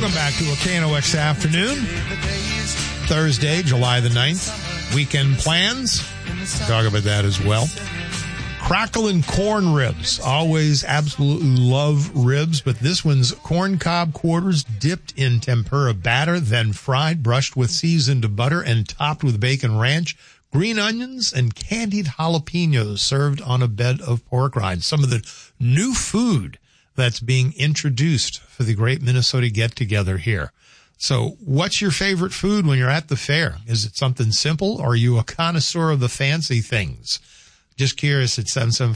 Welcome back to a KNOX afternoon. Thursday, July the 9th. Weekend plans. We'll talk about that as well. Crackling corn ribs. Always absolutely love ribs, but this one's corn cob quarters dipped in tempura batter, then fried, brushed with seasoned butter, and topped with bacon ranch, green onions, and candied jalapenos served on a bed of pork rinds. Some of the new food that's being introduced for the Great Minnesota Get-Together here. So what's your favorite food when you're at the fair? Is it something simple, or are you a connoisseur of the fancy things? Just curious at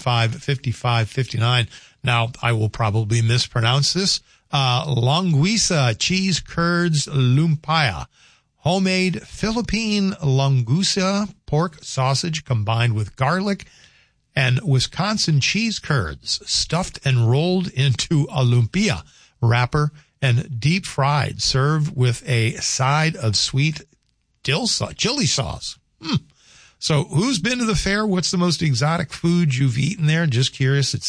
775-5559. Now, I will probably mispronounce this. Longuisa cheese curds lumpia. Homemade Philippine longuisa pork sausage combined with garlic and Wisconsin cheese curds stuffed and rolled into a lumpia wrapper and deep fried, served with a side of sweet chili sauce. So who's been to the fair? What's the most exotic food you've eaten there? Just curious at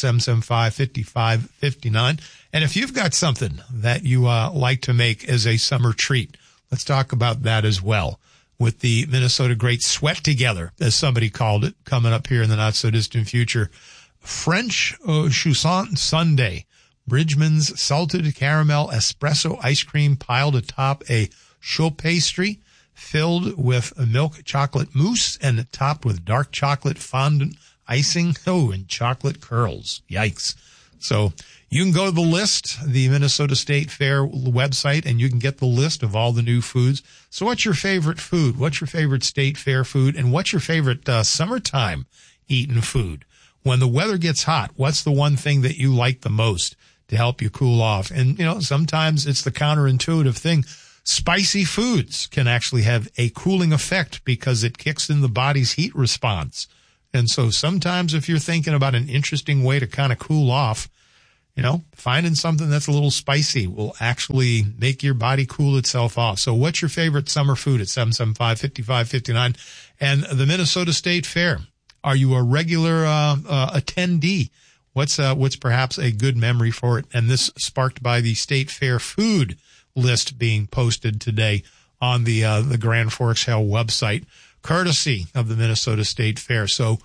775-5559. And if you've got something that you like to make as a summer treat, let's talk about that as well. With the Minnesota Great Sweat Together, as somebody called it, coming up here in the not-so-distant future. French Chousson Sundae, Bridgman's salted caramel espresso ice cream piled atop a choux pastry, filled with milk chocolate mousse and topped with dark chocolate fondant icing. Oh, and chocolate curls. Yikes. So you can go to the list, the Minnesota State Fair website, and you can get the list of all the new foods. So what's your favorite food? What's your favorite state fair food? And what's your favorite summertime eaten food? When the weather gets hot, what's the one thing that you like the most to help you cool off? And, you know, sometimes it's the counterintuitive thing. Spicy foods can actually have a cooling effect because it kicks in the body's heat response. And so sometimes if you're thinking about an interesting way to kind of cool off, you know, finding something that's a little spicy will actually make your body cool itself off. So what's your favorite summer food at 775-5559? And the Minnesota State Fair, are you a regular attendee? What's perhaps a good memory for it? And this sparked by the State Fair food list being posted today on the Grand Forks Hell website, courtesy of the Minnesota State Fair. So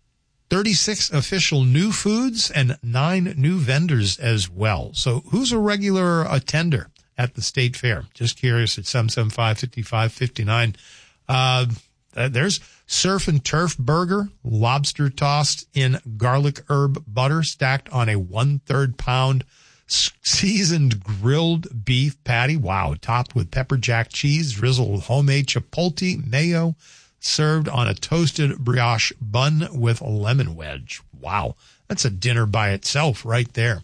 36 official new foods and 9 new vendors as well. So who's a regular attender at the State Fair? Just curious at 775-5559. There's Surf and Turf Burger, lobster tossed in garlic herb butter, stacked on a 1/3 pound seasoned grilled beef patty. Wow. Topped with pepper jack cheese, drizzled with homemade chipotle mayo, served on a toasted brioche bun with a lemon wedge. Wow. That's a dinner by itself right there.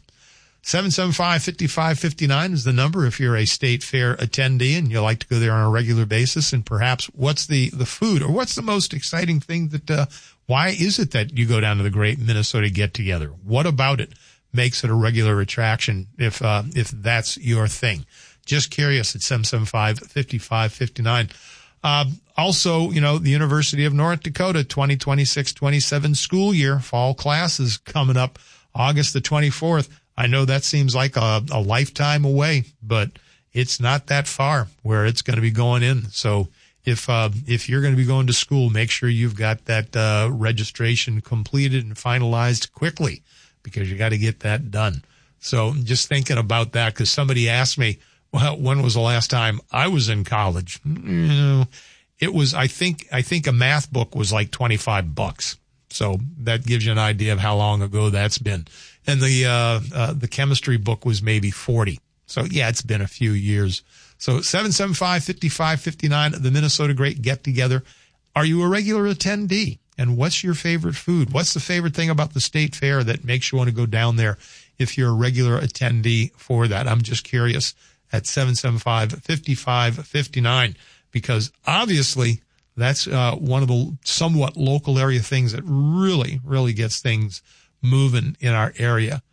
775-5559 is the number if you're a State Fair attendee and you like to go there on a regular basis. And perhaps what's the food, or what's the most exciting thing that, why is it that you go down to the Great Minnesota Get-Together? What about it makes it a regular attraction if that's your thing? Just curious at 775-5559. Also, you know, the University of North Dakota 2026-27 school year fall class is coming up August the 24th. I know that seems like a lifetime away, but it's not that far where it's going to be going in. So if you're going to be going to school, make sure you've got that registration completed and finalized quickly, because you got to get that done. So just thinking about that, because somebody asked me, well, when was the last time I was in college? You know, it was, I think a math book was like $25. So that gives you an idea of how long ago that's been. And the chemistry book was maybe 40. So yeah, it's been a few years. So 775-5559, the Minnesota Great Get-Together. Are you a regular attendee? And what's your favorite food? What's the favorite thing about the State Fair that makes you want to go down there if you're a regular attendee for that? I'm just curious at 775-5559, because obviously that's one of the somewhat local area things that really, really gets things moving in our area.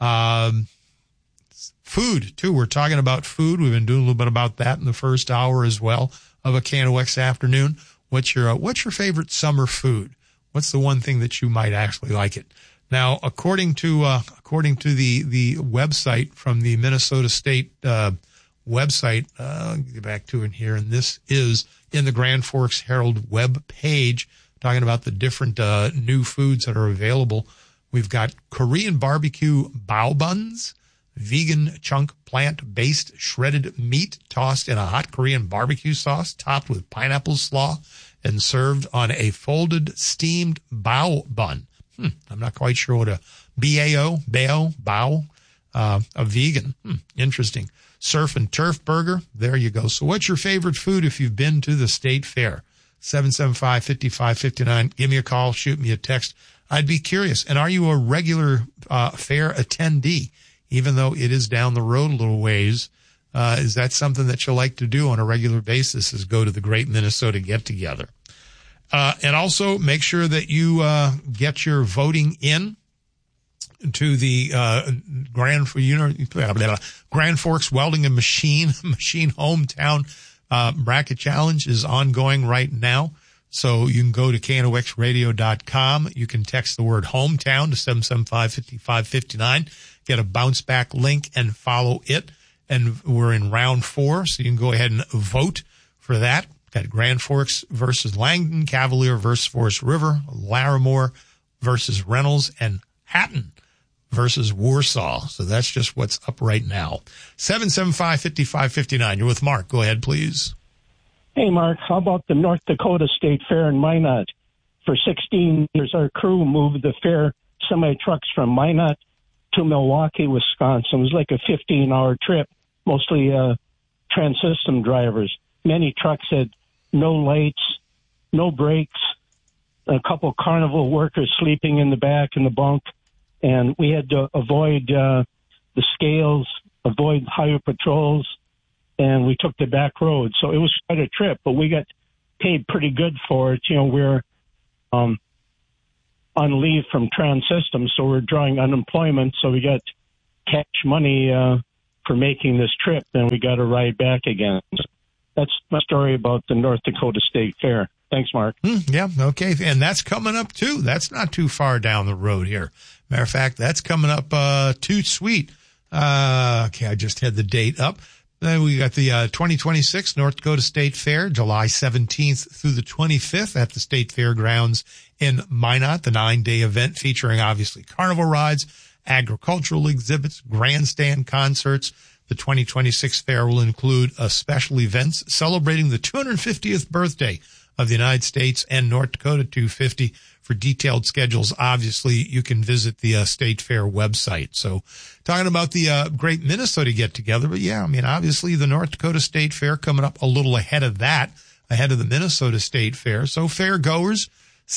Food, too. We're talking about food. We've been doing a little bit about that in the first hour as well of a KNOX afternoon. What's your favorite summer food? What's the one thing that you might actually like it? Now, according to the website from the Minnesota State website. I'll get back to it here. And this is in the Grand Forks Herald web page, talking about the different new foods that are available. We've got Korean barbecue bao buns, vegan chunk plant-based shredded meat tossed in a hot Korean barbecue sauce, topped with pineapple slaw, and served on a folded steamed bao bun. I'm not quite sure what a bao, a vegan. Interesting. Surf and turf burger. There you go. So what's your favorite food if you've been to the state fair? 775-5559. Give me a call. Shoot me a text. I'd be curious. And are you a regular fair attendee? Even though it is down the road a little ways, is that something that you like to do on a regular basis, is go to the Great Minnesota Get-Together? And also make sure that you get your voting in to the Grand Forks Welding and Machine Hometown Bracket Challenge is ongoing right now. So you can go to KNOXradio.com. You can text the word hometown to 775-5559. Get a bounce back link and follow it. And we're in round 4, so you can go ahead and vote for that. Got Grand Forks versus Langdon, Cavalier versus Forest River, Larimore versus Reynolds, and Hatton versus Warsaw. So that's just what's up right now. 775-5559. You're with Mark. Go ahead, please. Hey, Mark, how about the North Dakota State Fair in Minot? For 16 years, our crew moved the fair semi-trucks from Minot to Milwaukee, Wisconsin. It was like a 15-hour trip, mostly trans-system drivers. Many trucks had no lights, no brakes, a couple carnival workers sleeping in the back in the bunk, and we had to avoid the scales, avoid highway patrols, and we took the back road. So it was quite a trip, but we got paid pretty good for it. You know, we're on leave from Trans Systems, so we're drawing unemployment, so we got cash money for making this trip, and we got a ride back again. That's my story about the North Dakota State Fair. Thanks, Mark. Yeah, okay. And that's coming up, too. That's not too far down the road here. Matter of fact, that's coming up too sweet. Okay, I just had the date up. Then we got the 2026 North Dakota State Fair, July 17th through the 25th at the State Fairgrounds in Minot, the 9-day event featuring, obviously, carnival rides, agricultural exhibits, grandstand concerts. The 2026 fair will include special events celebrating the 250th birthday of the United States and North Dakota 250. For detailed schedules, obviously, you can visit the State Fair website. So talking about the Great Minnesota Get-Together, but yeah, I mean, obviously the North Dakota State Fair coming up a little ahead of that, ahead of the Minnesota State Fair. So fair goers,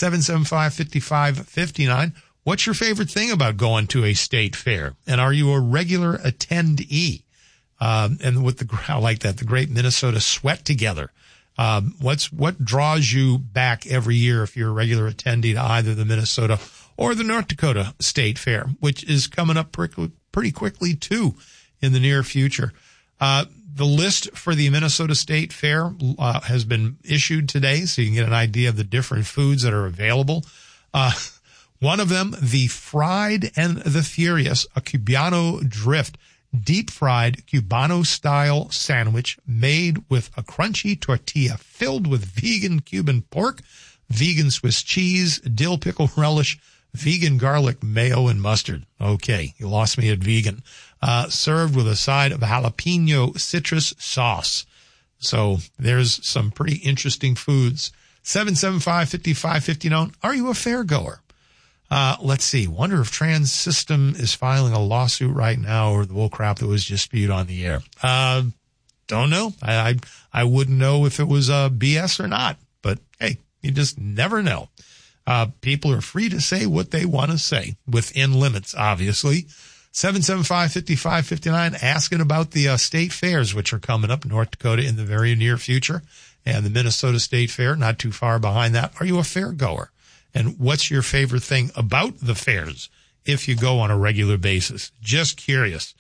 775-5559. What's your favorite thing about going to a state fair? And are you a regular attendee? And with I like that, the Great Minnesota Sweat Together. What draws you back every year if you're a regular attendee to either the Minnesota or the North Dakota State Fair, which is coming up pretty quickly too in the near future. The list for the Minnesota State Fair has been issued today, so you can get an idea of the different foods that are available. One of them, the Fried and the Furious, a Cubano Drift deep-fried Cubano-style sandwich made with a crunchy tortilla filled with vegan Cuban pork, vegan Swiss cheese, dill pickle relish, vegan garlic mayo, and mustard. Okay, you lost me at vegan. Served with a side of jalapeno citrus sauce. So there's some pretty interesting foods. 775-5559. Are you a fair goer? Let's see. Wonder if Trans System is filing a lawsuit right now or the bull crap that was just spewed on the air. Don't know. I wouldn't know if it was BS or not, but hey, you just never know. People are free to say what they want to say within limits, obviously. 775-5559, asking about the state fairs, which are coming up North Dakota in the very near future, and the Minnesota State Fair, not too far behind that. Are you a fair goer? And what's your favorite thing about the fairs if you go on a regular basis? Just curious.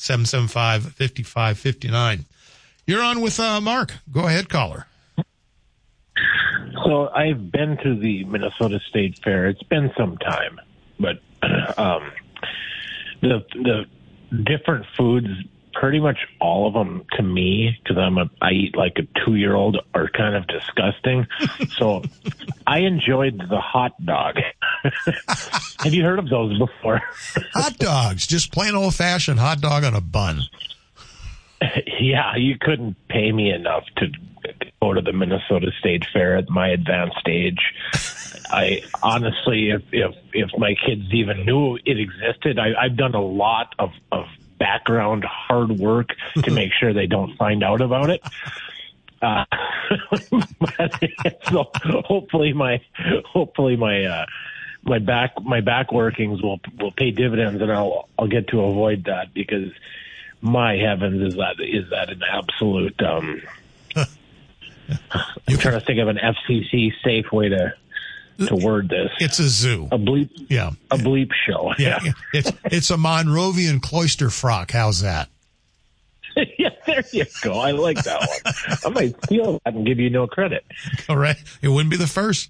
775-5559. You're on with Mark. Go ahead, caller. So I've been to the Minnesota State Fair. It's been some time, but the different foods pretty much all of them to me, because I eat like a 2-year-old, are kind of disgusting. So I enjoyed the hot dog. Have you heard of those before? Hot dogs, just plain old fashioned hot dog on a bun. Yeah, you couldn't pay me enough to go to the Minnesota State Fair at my advanced age. I honestly, if my kids even knew it existed, I've done a lot of background hard work to make sure they don't find out about it. So hopefully my back workings will pay dividends, and I'll get to avoid that, because my heavens, is that an absolute I'm trying to think of an FCC safe way to word this. It's a zoo. A bleep. Yeah. A bleep show. Yeah. It's a Monrovian cloister frock. How's that? Yeah, there you go. I like that one. I might steal that and give you no credit. Correct. It wouldn't be the first.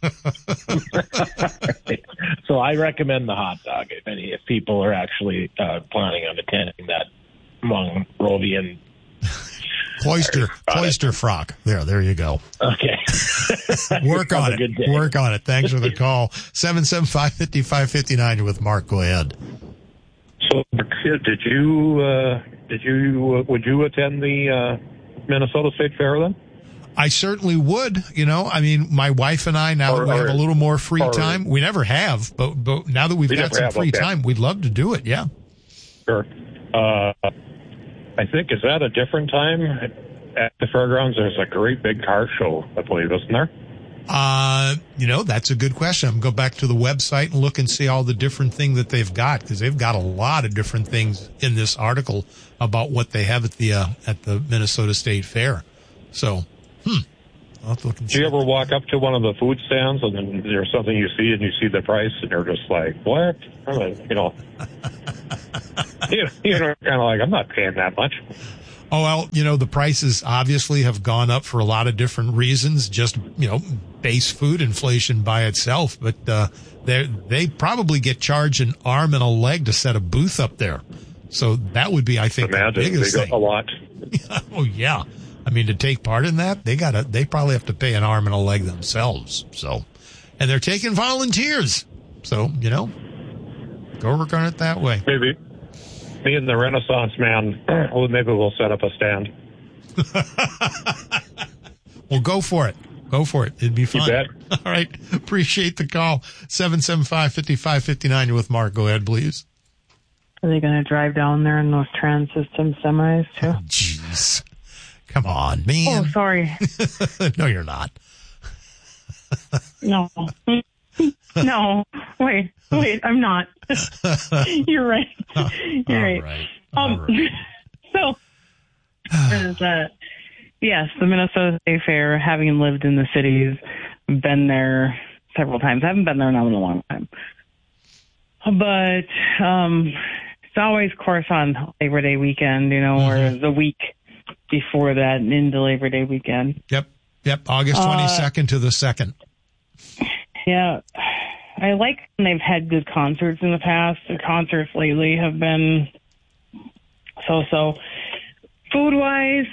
So I recommend the hot dog if people are actually planning on attending that Monrovian cloister frock. There you go. Okay. Work on it. Work on it. Thanks for the call. 775-5559 with Mark. Go ahead. So, would you attend the Minnesota State Fair then? I certainly would. I mean, my wife and I, now that we have a little more free time, we never have, but now that we've got some free time, we'd love to do it. Yeah. Sure. I think, is that a different time at the fairgrounds? There's a great big car show, I believe, isn't there? That's a good question. I'm going to go back to the website and look and see all the different things that they've got, because they've got a lot of different things in this article about what they have at the Minnesota State Fair. So, I'll have to look and see. Do you ever walk up to one of the food stands and then there's something you see and you see the price and you're just like, what? You're kind of like, I'm not paying that much. Oh, well, the prices obviously have gone up for a lot of different reasons, just, base food inflation by itself. But they probably get charged an arm and a leg to set a booth up there. So that would be, I think, the biggest thing. A lot. Oh, yeah. I mean, to take part in that, they probably have to pay an arm and a leg themselves. So, and they're taking volunteers. So, go work on it that way. Maybe. Me and the Renaissance man, maybe we'll set up a stand. Well, go for it. Go for it. It'd be fun. You bet. All right. Appreciate the call. 775-5559 with Mark. Go ahead, please. Are they going to drive down there in those Trans System semis, too? Oh, jeez. Come on, man. Oh, sorry. No, you're not. No. No. Wait, I'm not. You're right. You're right. All right. So, yes, the Minnesota State Fair, having lived in the cities, been there several times. I haven't been there now in a long time. But it's always, of course, on Labor Day weekend, or the week before that into Labor Day weekend. Yep. August 22nd to the 2nd. Yeah. I like when they've had good concerts in the past. The concerts lately have been so. Food-wise,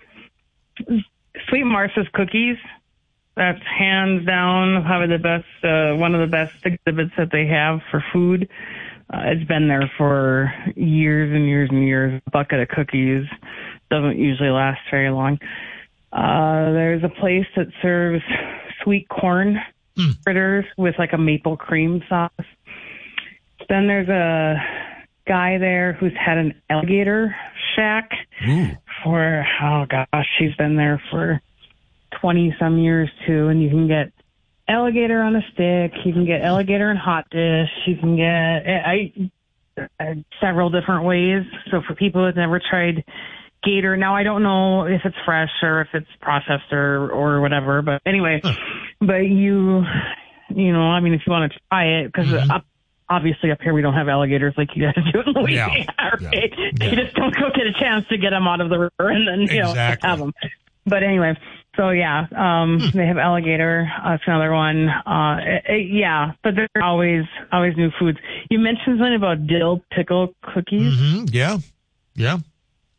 Sweet Martha's Cookies, that's hands down probably the best, one of the best exhibits that they have for food. It's been there for years and years and years. A bucket of cookies doesn't usually last very long. There's a place that serves sweet corn fritters with like a maple cream sauce. Then there's a guy there who's had an alligator shack for, oh gosh, she's been there for 20 some years too. And you can get alligator on a stick. You can get alligator in hot dish. You can get several different ways. So for people who've never tried gator, now I don't know if it's fresh or if it's processed or whatever, but anyway, but you know, I mean, if you want to try it, because obviously up here we don't have alligators like you guys do in Louisiana, right? Yeah. You just don't go get a chance to get them out of the river and then, you know, have them. But anyway, so yeah, they have alligator. That's another one. Yeah, but there are always new foods. You mentioned something about dill pickle cookies. Yeah.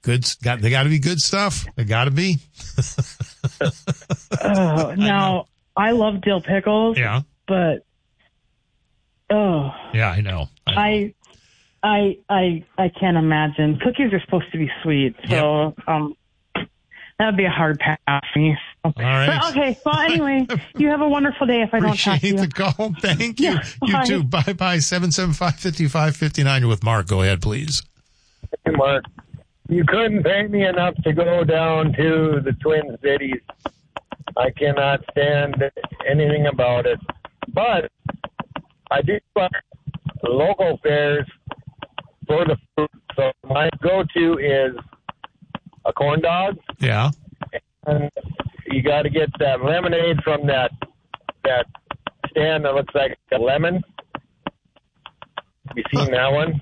They got to be good stuff. They got to be. Now, I love dill pickles. Yeah. But, yeah, I know. I can't imagine. Cookies are supposed to be sweet, so that would be a hard pass for me. All right. But, okay. Well, anyway, you have a wonderful day. If I don't talk to you, appreciate the call. Thank you. Yeah, you too. Bye. 775-5559. You're with Mark. Go ahead, please. Hey, Mark. You couldn't pay me enough to go down to the Twin Cities. I cannot stand anything about it. But I do like local fairs for the food. So my go-to is a corn dog. Yeah. And you got to get that lemonade from that stand that looks like a lemon. Have you seen that one?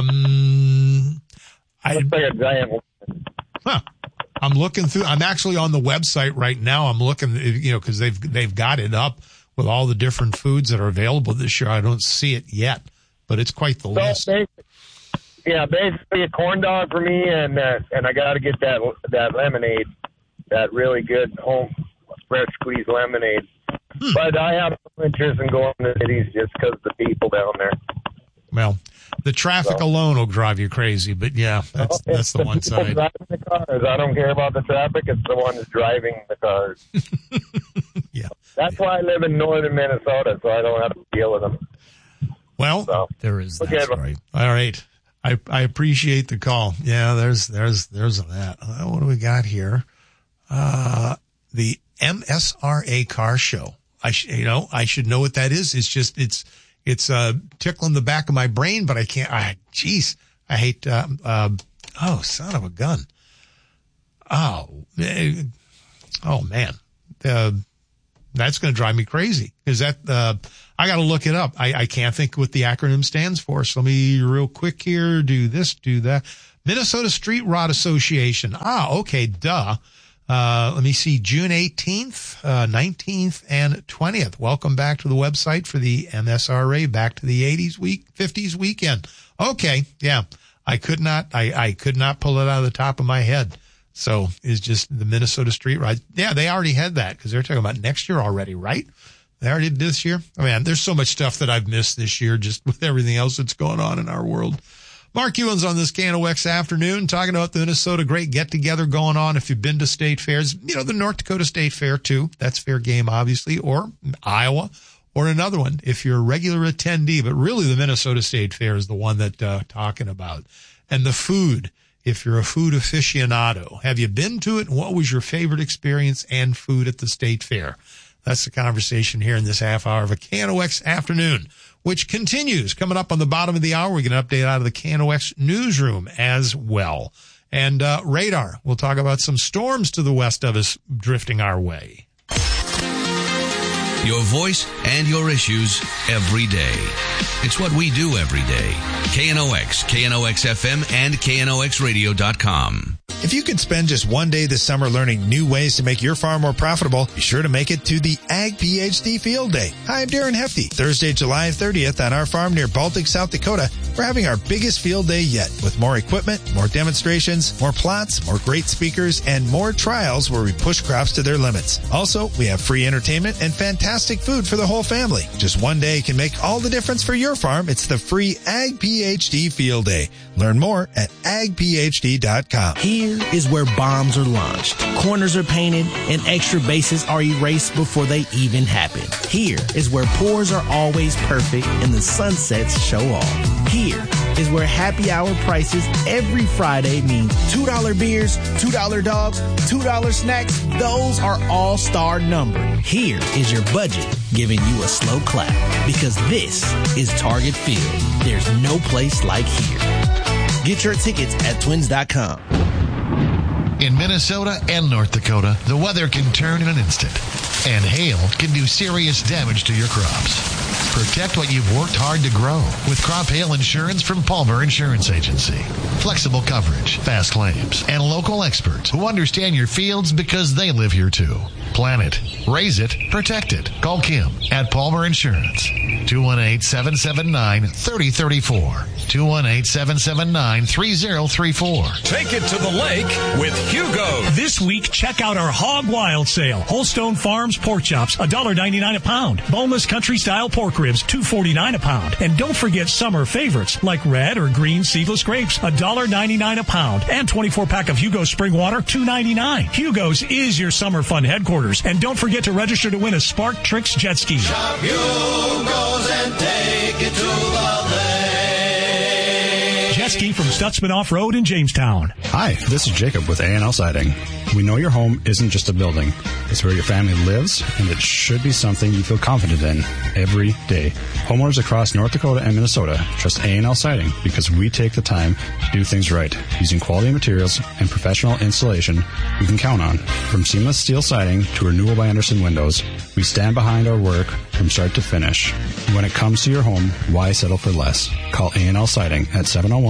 Looks like a giant lemon. Huh. I'm looking through. I'm actually on the website right now. I'm looking, because they've got it up with all the different foods that are available this year. I don't see it yet, but it's quite the list. Basically a corn dog for me, and I got to get that lemonade, that really good home fresh squeezed lemonade. But I have no interest in going to the cities just because of the people down there. Well, the traffic alone will drive you crazy, but yeah, that's the one side. Driving the cars. I don't care about the traffic. It's the ones driving the cars. Yeah. That's why I live in northern Minnesota, so I don't have to deal with them. Well, there is that. Right. All right. I appreciate the call. Yeah, there's that. What do we got here? The MSRA car show. I should know what that is. It's tickling the back of my brain, but I can't. I hate. Son of a gun. Oh man. That's going to drive me crazy. Is that, I got to look it up. I can't think what the acronym stands for. So let me real quick here, do this, do that. Minnesota Street Rod Association. Okay. Duh. Let me see, June 18th, 19th, and 20th. Welcome back to the website for the MSRA Back to the 50s weekend. Okay. Yeah. I could not pull it out of the top of my head. So it's just the Minnesota Street Ride. Yeah, they already had that because they're talking about next year already, right? They already did this year. Oh, man, there's so much stuff that I've missed this year just with everything else that's going on in our world. Mark Ewan's on this KNOX afternoon talking about the Minnesota Great Get-Together going on. If you've been to state fairs, the North Dakota State Fair too. That's fair game, obviously, or Iowa, or another one if you're a regular attendee. But really the Minnesota State Fair is the one that talking about. And the food, if you're a food aficionado. Have you been to it? What was your favorite experience and food at the state fair? That's the conversation here in this half hour of a KNOX afternoon, which continues. Coming up on the bottom of the hour, we get an update out of the KNOX newsroom as well. And radar, we'll talk about some storms to the west of us drifting our way. Your voice and your issues every day. It's what we do every day. KNOX, KNOX-FM, and KNOXradio.com. If you could spend just one day this summer learning new ways to make your farm more profitable, be sure to make it to the Ag PhD Field Day. Hi, I'm Darren Hefty. Thursday, July 30th on our farm near Baltic, South Dakota, we're having our biggest field day yet with more equipment, more demonstrations, more plots, more great speakers, and more trials where we push crops to their limits. Also, we have free entertainment and fantastic food for the whole family. Just one day can make all the difference for your farm. It's the free Ag PhD Field Day. Learn more at agphd.com. Here is where bombs are launched, corners are painted, and extra bases are erased before they even happen. Here is where pours are always perfect and the sunsets show off. Here is where happy hour prices every Friday mean $2 beers, $2 dogs, $2 snacks. Those are all-star numbered. Here is your budget giving you a slow clap because this is Target Field. There's no place like here. Get your tickets at twins.com. In Minnesota and North Dakota, the weather can turn in an instant, and hail can do serious damage to your crops. Protect what you've worked hard to grow with crop hail insurance from Palmer Insurance Agency. Flexible coverage, fast claims, and local experts who understand your fields because they live here too. Plan it, raise it, protect it. Call Kim at Palmer Insurance. 218-779-3034. 218-779-3034. Take it to the lake with Hugo. This week, check out our Hog Wild sale. Holstone Farms pork chops, $1.99 a pound. Boneless country style pork ribs, $2.49 a pound. And don't forget summer favorites like red or green seedless grapes, $1.99 a pound. And 24-pack of Hugo's spring water, $2.99. Hugo's is your summer fun headquarters. And don't forget to register to win a Spark Tricks jet ski. Shop Hugo's and take it to the lake. Jet ski from Stutzman Off-Road in Jamestown. Hi, this is Jacob with A&L Siding. We know your home isn't just a building. It's where your family lives, and it should be something you feel confident in every day. Homeowners across North Dakota and Minnesota trust A&L Siding because we take the time to do things right, using quality materials and professional installation we can count on. From seamless steel siding to Renewal by Andersen windows, we stand behind our work from start to finish. When it comes to your home, why settle for less? Call A&L Siding at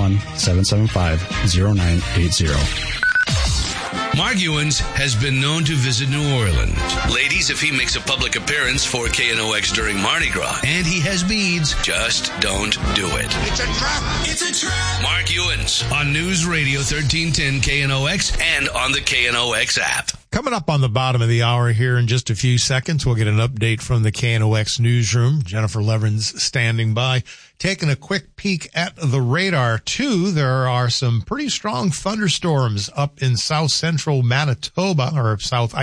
701-775-0980. Mark Ewens has been known to visit New Orleans. Ladies, if he makes a public appearance for KNOX during Mardi Gras and he has beads, just don't do it. It's a trap! It's a trap! Mark Ewens on News Radio 1310 KNOX and on the KNOX app. Coming up on the bottom of the hour here in just a few seconds, we'll get an update from the KNOX newsroom. Jennifer Leverins standing by, taking a quick peek at the radar, too. There are some pretty strong thunderstorms up in south central Manitoba, or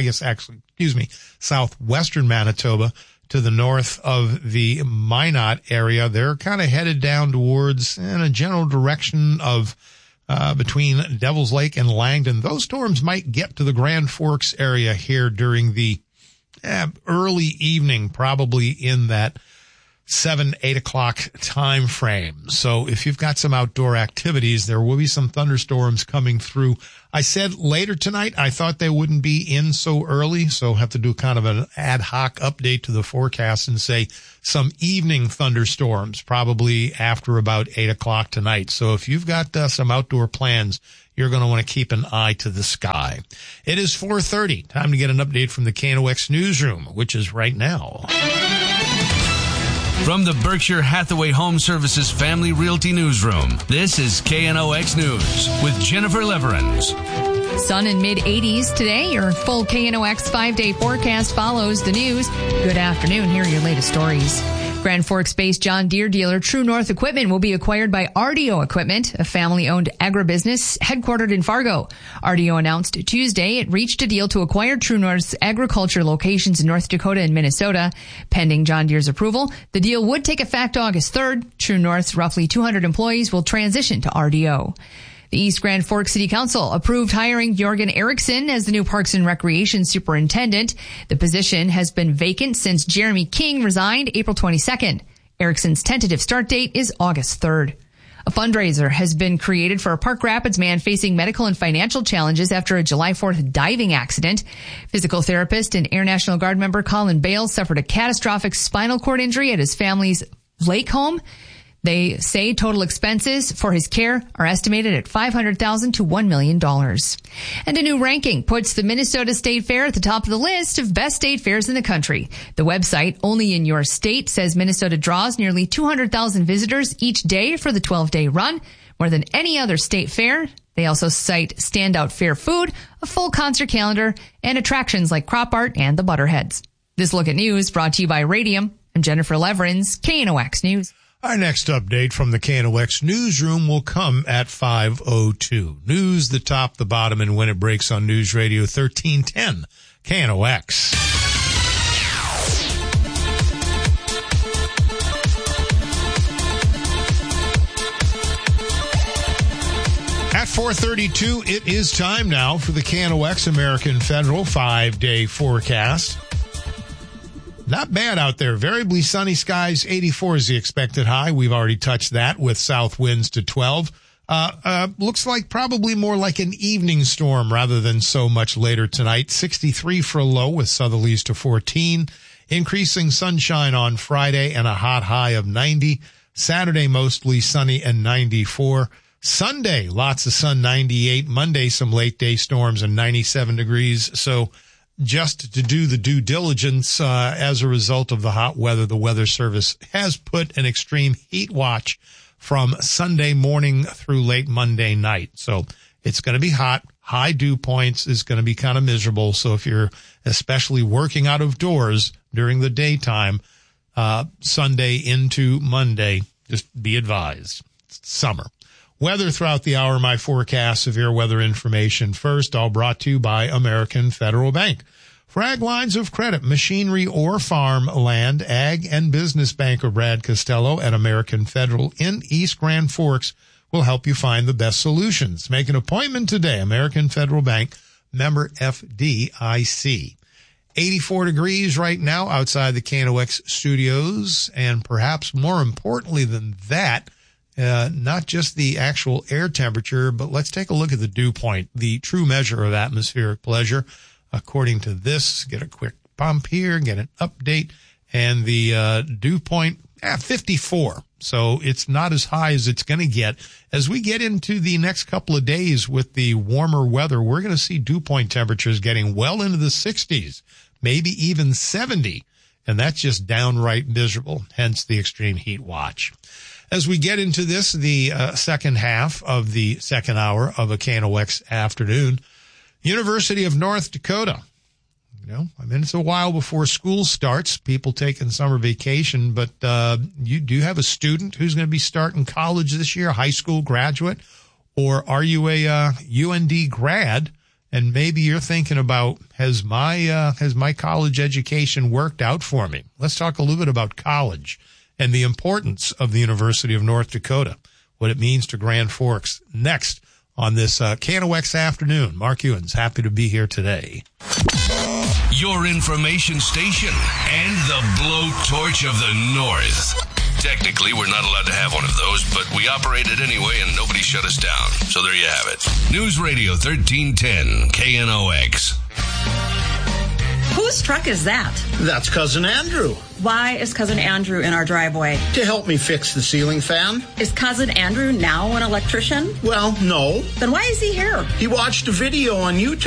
southwestern Manitoba, to the north of the Minot area. They're kind of headed down towards in a general direction of between Devil's Lake and Langdon. Those storms might get to the Grand Forks area here during the early evening, probably in that 7-8 o'clock time frame. So if you've got some outdoor activities, there will be some thunderstorms coming through. I said later tonight, I thought they wouldn't be in so early, so have to do kind of an ad hoc update to the forecast and say some evening thunderstorms, probably after about 8 o'clock tonight. So if you've got some outdoor plans, you're going to want to keep an eye to the sky. It is 4:30. Time to get an update from the KNOX newsroom, which is right now. From the Berkshire Hathaway Home Services Family Realty Newsroom, this is KNOX News with Jennifer Leverins. Sun in mid-80s today. Your full KNOX 5-day forecast follows the news. Good afternoon. Here are your latest stories. Grand Forks-based John Deere dealer True North Equipment will be acquired by RDO Equipment, a family-owned agribusiness headquartered in Fargo. RDO announced Tuesday it reached a deal to acquire True North's agriculture locations in North Dakota and Minnesota. Pending John Deere's approval, the deal would take effect August 3rd. True North's roughly 200 employees will transition to RDO. The East Grand Forks City Council approved hiring Jorgen Eriksson as the new Parks and Recreation Superintendent. The position has been vacant since Jeremy King resigned April 22nd. Eriksson's tentative start date is August 3rd. A fundraiser has been created for a Park Rapids man facing medical and financial challenges after a July 4th diving accident. Physical therapist and Air National Guard member Colin Bales suffered a catastrophic spinal cord injury at his family's lake home. They say total expenses for his care are estimated at $500,000 to $1 million. And a new ranking puts the Minnesota State Fair at the top of the list of best state fairs in the country. The website, Only in Your State, says Minnesota draws nearly 200,000 visitors each day for the 12-day run, more than any other state fair. They also cite standout fair food, a full concert calendar, and attractions like crop art and the Butterheads. This Look at News brought to you by Radium. I'm Jennifer Leverins, KNOX News. Our next update from the KNOX newsroom will come at 5:02. News, the top, the bottom, and when it breaks on News Radio 1310, KNOX. At 4:32, it is time now for the KNOX American Federal 5-day forecast. Not bad out there. Variably sunny skies. 84 is the expected high. We've already touched that with south winds to 12. Looks like probably more like an evening storm rather than so much later tonight. 63 for a low with southerlies to 14. Increasing sunshine on Friday and a hot high of 90. Saturday mostly sunny and 94. Sunday, lots of sun, 98. Monday, some late day storms and 97 degrees. So just to do the due diligence as a result of the hot weather. The Weather Service has put an extreme heat watch from Sunday morning through late Monday night. So it's going to be hot. High dew points is going to be kind of miserable. So if you're especially working out of doors during the daytime, Sunday into Monday, just be advised. It's summer. Weather throughout the hour, my forecast, severe weather information. First, all brought to you by American Federal Bank. For ag lines of credit, machinery or farm land, ag and business banker Brad Costello at American Federal in East Grand Forks will help you find the best solutions. Make an appointment today. American Federal Bank, member FDIC. 84 degrees right now outside the KNOX studios, and perhaps more importantly than that, not just the actual air temperature, but let's take a look at the dew point, the true measure of atmospheric pressure. According to this, get a quick pump here, get an update, and the dew point, 54. So it's not as high as it's going to get. As we get into the next couple of days with the warmer weather, we're going to see dew point temperatures getting well into the 60s, maybe even 70. And that's just downright miserable, hence the extreme heat watch. As we get into this, the second half of the second hour of a KNOX afternoon, University of North Dakota. It's a while before school starts, people taking summer vacation, but you do have a student who's going to be starting college this year, a high school graduate, or are you a UND grad? And maybe you're thinking about, has my college education worked out for me? Let's talk a little bit about college and the importance of the University of North Dakota, what it means to Grand Forks. Next on this KNOX afternoon, Mark Ewens, happy to be here today. Your information station and the blowtorch of the North. Technically, we're not allowed to have one of those, but we operate it anyway and nobody shut us down. So there you have it. News Radio 1310, KNOX. Whose truck is that? That's Cousin Andrew. Why is Cousin Andrew in our driveway? To help me fix the ceiling fan. Is Cousin Andrew now an electrician? Well, no. Then why is he here? He watched a video on YouTube.